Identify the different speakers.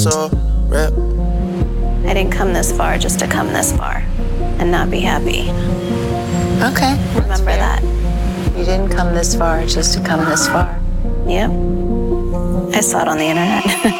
Speaker 1: So, rip.
Speaker 2: I didn't come this far just to come this far and not be happy.
Speaker 3: Okay.
Speaker 2: Remember that.
Speaker 3: You didn't come this far just to come this far.
Speaker 2: Yep. I saw it on the internet.